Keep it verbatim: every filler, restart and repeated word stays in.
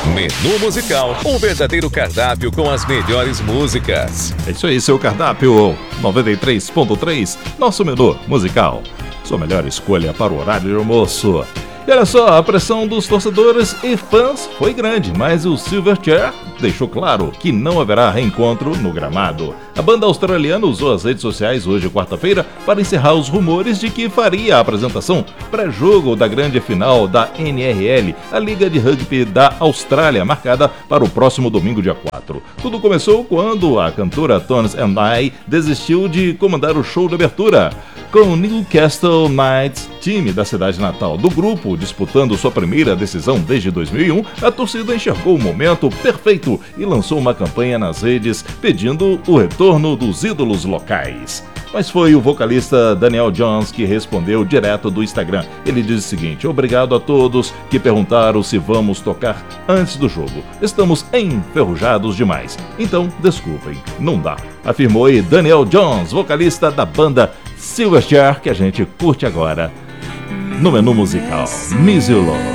Menu Musical, um verdadeiro cardápio com as melhores músicas. É isso aí, seu cardápio noventa e três ponto três, nosso menu musical. Sua melhor escolha para o horário de almoço. E olha só, a pressão dos torcedores e fãs foi grande, mas o Silverchair deixou claro que não haverá reencontro no gramado. A banda australiana usou as redes sociais hoje, quarta-feira, para encerrar os rumores de que faria a apresentação pré-jogo da grande final da N R L, a Liga de Rugby da Austrália, marcada para o próximo domingo, dia quatro. Tudo começou quando a cantora Tones and I desistiu de comandar o show de abertura. Com o Newcastle Knights, time da cidade natal do grupo, disputando sua primeira decisão desde dois mil e um, a torcida enxergou o momento perfeito e lançou uma campanha nas redes pedindo o retorno dos ídolos locais. Mas foi o vocalista Daniel Johns que respondeu direto do Instagram. Ele diz o seguinte: obrigado a todos que perguntaram se vamos tocar antes do jogo. Estamos enferrujados demais, então desculpem, não dá. Afirmou aí Daniel Johns, vocalista da banda Silverchair, que a gente curte agora no menu musical Miss You Love.